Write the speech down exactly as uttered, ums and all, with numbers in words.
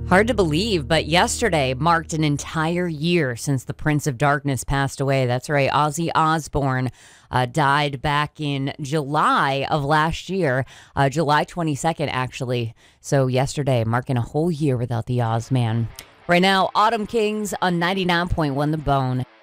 Hard to believe, but yesterday marked an entire year since the Prince of Darkness passed away. That's right. Ozzy Osbourne uh, died back in July of last year, uh, July twenty-second, actually. So yesterday, marking a whole year without the Oz man. Right now, Autumn Kings on ninety-nine point one The Bone.